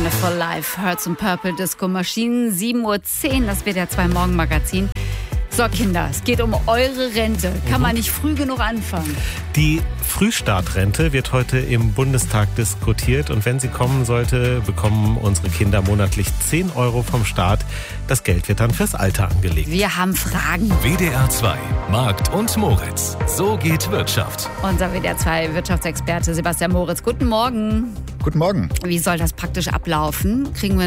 Wonderful Life, Hearts and Purple Disco Maschinen, 7:10 Uhr, das WDR 2 Morgenmagazin. So Kinder, es geht um eure Rente. Kann man nicht früh genug anfangen? Die Frühstartrente wird heute im Bundestag diskutiert und wenn sie kommen sollte, bekommen unsere Kinder monatlich 10 Euro vom Staat. Das Geld wird dann fürs Alter angelegt. Wir haben Fragen. WDR 2, Markt und Moritz. So geht Wirtschaft. Unser WDR 2 Wirtschaftsexperte Sebastian Moritz. Guten Morgen. Guten Morgen. Wie soll das praktisch ablaufen?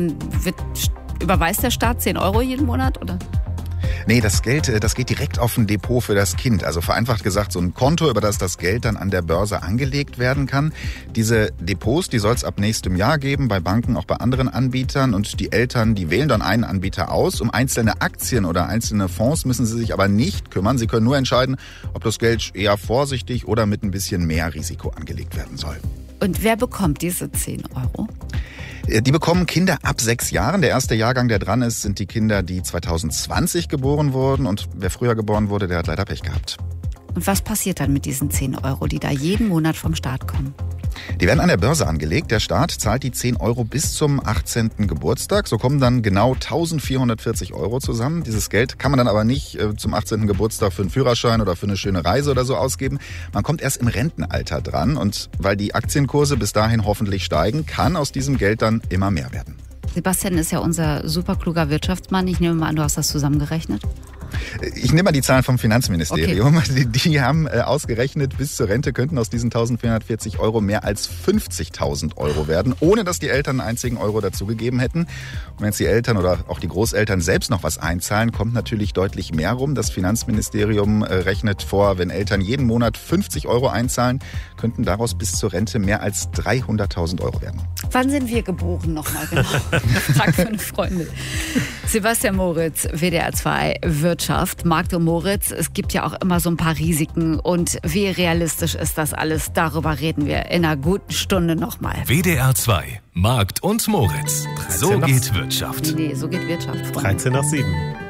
Überweist der Staat 10 Euro jeden Monat, oder? Nee, das Geld, das geht direkt auf ein Depot für das Kind. Also vereinfacht gesagt, so ein Konto, über das das Geld dann an der Börse angelegt werden kann. Diese Depots, die soll es ab nächstem Jahr geben, bei Banken, auch bei anderen Anbietern. Und die Eltern, die wählen dann einen Anbieter aus. Um einzelne Aktien oder einzelne Fonds müssen sie sich aber nicht kümmern. Sie können nur entscheiden, ob das Geld eher vorsichtig oder mit ein bisschen mehr Risiko angelegt werden soll. Und wer bekommt diese 10 Euro? Die bekommen Kinder ab 6 Jahren. Der erste Jahrgang, der dran ist, sind die Kinder, die 2020 geboren wurden. Und wer früher geboren wurde, der hat leider Pech gehabt. Und was passiert dann mit diesen 10 Euro, die da jeden Monat vom Staat kommen? Die werden an der Börse angelegt. Der Staat zahlt die 10 Euro bis zum 18. Geburtstag. So kommen dann genau 1.440 Euro zusammen. Dieses Geld kann man dann aber nicht zum 18. Geburtstag für einen Führerschein oder für eine schöne Reise oder so ausgeben. Man kommt erst im Rentenalter dran. Und weil die Aktienkurse bis dahin hoffentlich steigen, kann aus diesem Geld dann immer mehr werden. Sebastian ist ja unser superkluger Wirtschaftsmann. Ich nehme mal an, du hast das zusammengerechnet. Ich nehme mal die Zahlen vom Finanzministerium. Okay. Die haben ausgerechnet, bis zur Rente könnten aus diesen 1.440 Euro mehr als 50.000 Euro werden, ohne dass die Eltern einen einzigen Euro dazugegeben hätten. Und wenn jetzt die Eltern oder auch die Großeltern selbst noch was einzahlen, kommt natürlich deutlich mehr rum. Das Finanzministerium rechnet vor, wenn Eltern jeden Monat 50 Euro einzahlen, könnten daraus bis zur Rente mehr als 300.000 Euro werden. Wann sind wir geboren nochmal genau? Frag für eine Freundin. Sebastian Moritz, WDR 2 Wirtschaft, Markt und Moritz. Es gibt ja auch immer so ein paar Risiken. Und wie realistisch ist das alles? Darüber reden wir in einer guten Stunde nochmal. WDR 2, Markt und Moritz. So geht Wirtschaft. Nee, so geht Wirtschaft. 13:07 Uhr.